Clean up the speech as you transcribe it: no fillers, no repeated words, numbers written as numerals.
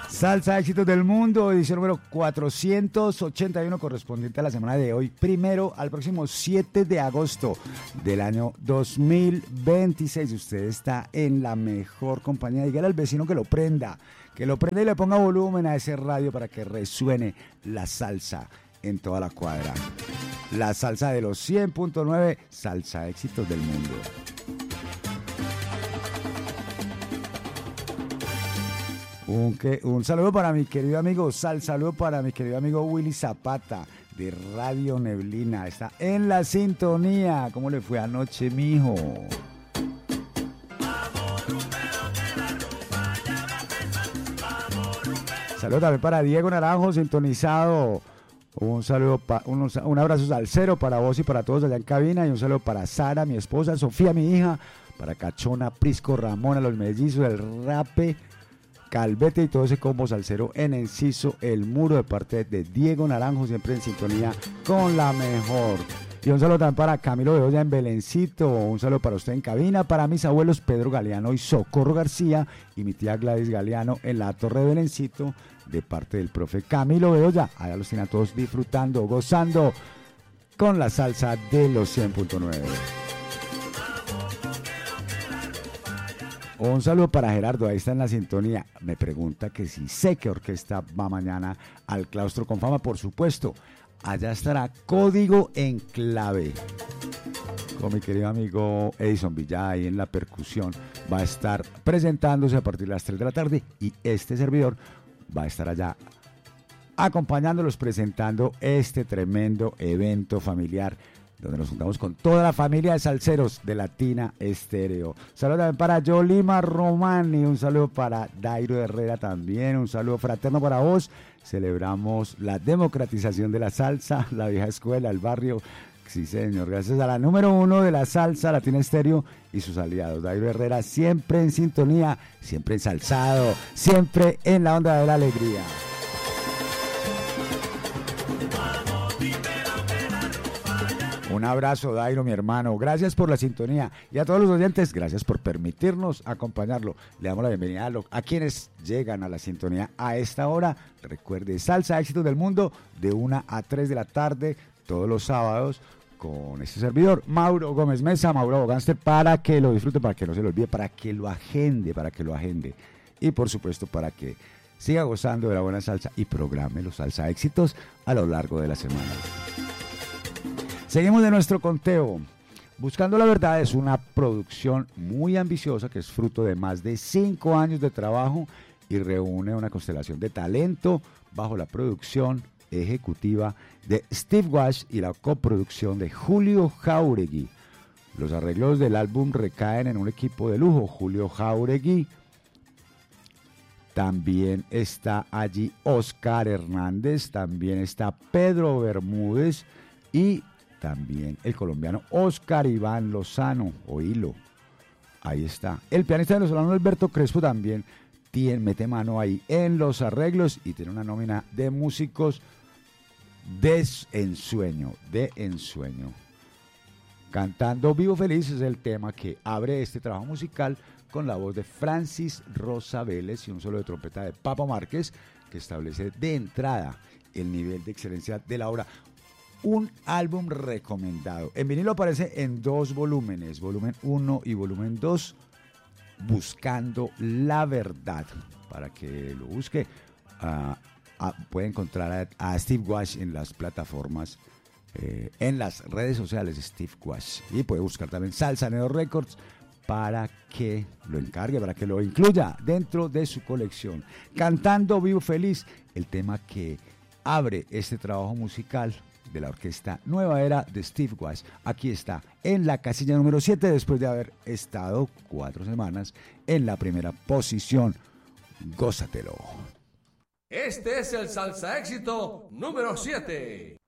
Salsa Éxitos del Mundo, edición número 481, correspondiente a la semana de hoy, primero al próximo 7 de agosto del año 2026. Usted está en la mejor compañía. Dígale al vecino que lo prenda y le ponga volumen a ese radio para que resuene la salsa en toda la cuadra. La salsa de los 100.9, Salsa Éxitos del Mundo. Un saludo para mi querido amigo saludo para mi querido amigo Willy Zapata de Radio Neblina. Está en la sintonía. ¿Cómo le fue anoche, mijo? Saludo también para Diego Naranjo, sintonizado. Un saludo, un abrazo salsero para vos y para todos allá en cabina. Y un saludo para Sara, mi esposa, Sofía, mi hija, para Cachona, Prisco, Ramona, los mellizos, el Rape, Calvete y todo ese combo salsero en Enciso, El Muro, de parte de Diego Naranjo, siempre en sintonía con la mejor. Y un saludo también para Camilo Bedoya en Belencito, un saludo para usted en cabina, para mis abuelos Pedro Galeano y Socorro García, y mi tía Gladys Galeano en la Torre de Belencito, de parte del profe Camilo Bedoya. Allá los tienen a todos disfrutando, gozando con la salsa de los 100.9. Un saludo para Gerardo, ahí está en la sintonía. Me pregunta que si sé qué orquesta va mañana al Claustro con Fama. Por supuesto, allá estará Código en Clave, con mi querido amigo Edison Villa ahí en la percusión. Va a estar presentándose a partir de las 3 de la tarde y este servidor va a estar allá acompañándolos, presentando este tremendo evento familiar donde nos juntamos con toda la familia de salseros de Latina Estéreo. Saludos también para Yolima Romani, un saludo para Dairo Herrera también, un saludo fraterno para vos. Celebramos la democratización de la salsa, la vieja escuela, el barrio. Sí, señor, gracias a la número 1 de la salsa, Latina Estéreo, y sus aliados. Dairo Herrera siempre en sintonía, siempre ensalzado, siempre en la onda de la alegría. Un abrazo, Dairo, mi hermano. Gracias por la sintonía. Y a todos los oyentes, gracias por permitirnos acompañarlo. Le damos la bienvenida a quienes llegan a la sintonía a esta hora. Recuerde, Salsa Éxitos del Mundo, de 1 a 3 de la tarde, todos los sábados, con este servidor, Mauro Gómez Mesa, Mauro Bogánster, para que lo disfrute, para que no se lo olvide, para que lo agende. Y por supuesto, para que siga gozando de la buena salsa y programe los Salsa Éxitos a lo largo de la semana. Seguimos de nuestro conteo. Buscando la Verdad es una producción muy ambiciosa que es fruto de más de 5 años de trabajo y reúne una constelación de talento bajo la producción ejecutiva de Steve Wash y la coproducción de Julio Jauregui. Los arreglos del álbum recaen en un equipo de lujo: Julio Jauregui, también está allí Oscar Hernández, también está Pedro Bermúdez y también el colombiano Oscar Iván Lozano, oílo, ahí está. El pianista venezolano Alberto Crespo también mete mano ahí en los arreglos y tiene una nómina de músicos de ensueño. Cantando Vivo Feliz es el tema que abre este trabajo musical, con la voz de Francis Rosa Vélez y un solo de trompeta de Papa Márquez, que establece de entrada el nivel de excelencia de la obra. Un álbum recomendado. En vinilo aparece en 2 volúmenes, volumen 1 y volumen 2, Buscando la Verdad. Para que lo busque, puede encontrar a Steve Wash en las plataformas, en las redes sociales, Steve Wash. Y puede buscar también Salsaneo Records para que lo encargue, para que lo incluya dentro de su colección. Cantando Vivo Feliz, el tema que abre este trabajo musical de la orquesta Nueva Era de Steve Wash. Aquí está, en la casilla número 7, después de haber estado 4 semanas en la primera posición. Gózatelo. Este es el Salsa Éxito número 7.